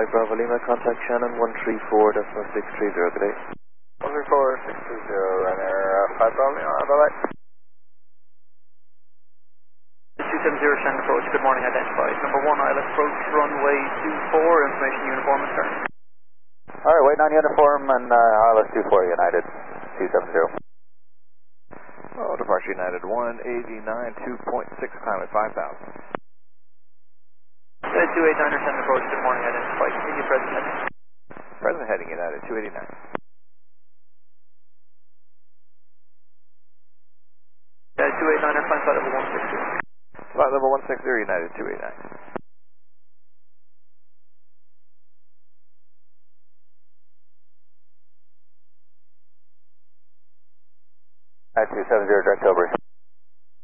5 Bravo Lima, contact Shannon 134.630, good day. 134.630, runner 5 Bravo Lima, bye-bye. 270 Shannon approach, good morning, identified. Number 1, I'll approach runway 24, information uniform and turn. Alright, waiting on uniform and ILS 24 United 270. Oh, departure United 189, 2.6, climb at 5,000. 289 Shannon approach, good morning, identified. Continue present heading. Present heading United 289. 289 climb flight level 160. Flight level 160 United 289. United 270, direct over.